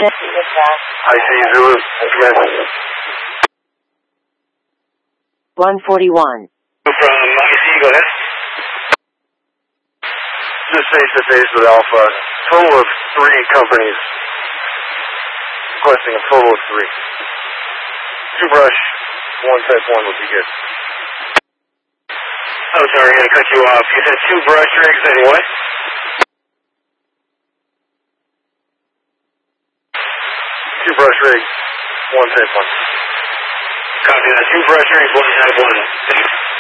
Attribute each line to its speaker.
Speaker 1: I see Zulu. Command.
Speaker 2: 141.
Speaker 1: From IC, go ahead. Just face-to-face with Alpha. Total of 3 companies. Requesting a total of 3. 2 brush, 1 type 1 would be good. Oh, sorry, I gotta cut you off. You said 2 brush rigs and what? 2 brush rigs, 1 type 1. Copy that. 2 brush rigs, 1 type 1. Thanks.